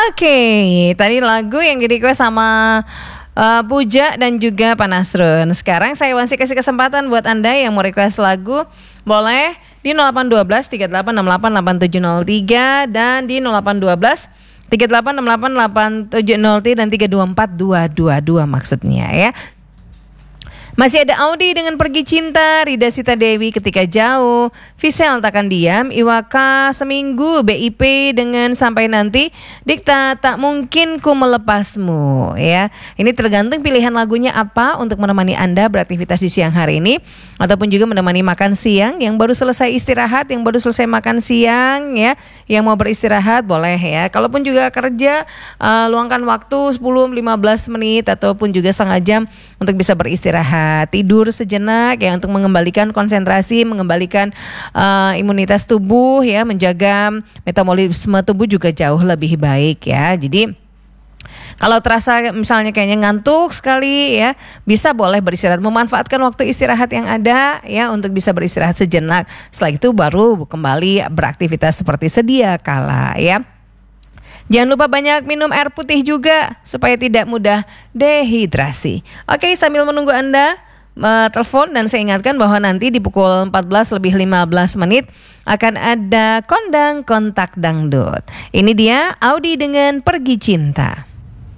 Oke, tadi lagu yang di-request sama Puja dan juga Pak Nasrun. Sekarang saya masih kasih kesempatan buat Anda yang mau request lagu, boleh di 0812 3868 8703 dan di 0812 3868 8703 dan 324222 maksudnya ya. Masih ada Audi dengan Pergi Cinta, Rida Sita Dewi Ketika Jauh, Visel Takkan Diam, Iwaka Seminggu, BIP dengan Sampai Nanti, Dikta Tak Mungkin Ku Melepasmu ya. Ini tergantung pilihan lagunya apa untuk menemani Anda beraktivitas di siang hari ini, ataupun juga menemani makan siang yang baru selesai istirahat, yang baru selesai makan siang ya, yang mau beristirahat boleh ya. Kalaupun juga kerja, luangkan waktu 10-15 menit ataupun juga setengah jam untuk bisa beristirahat. Tidur sejenak ya untuk mengembalikan konsentrasi, mengembalikan imunitas tubuh ya, menjaga metabolisme tubuh juga jauh lebih baik ya. Jadi kalau terasa misalnya kayaknya ngantuk sekali ya, boleh beristirahat, memanfaatkan waktu istirahat yang ada ya untuk bisa beristirahat sejenak. Setelah itu baru kembali beraktivitas seperti sedia kala ya. Jangan lupa banyak minum air putih juga supaya tidak mudah dehidrasi. Oke, sambil menunggu Anda telepon, dan saya ingatkan bahwa nanti di pukul 14:15 akan ada Kondang Kontak Dangdut. Ini dia Audi dengan Pergi Cinta.